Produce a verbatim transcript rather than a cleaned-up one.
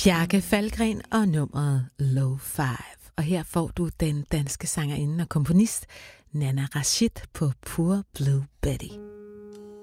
Bjarke Falgren og nummeret Low Five. Og her får du den danske sangerinde og komponist Nana Rashid på Poor Blue Betty.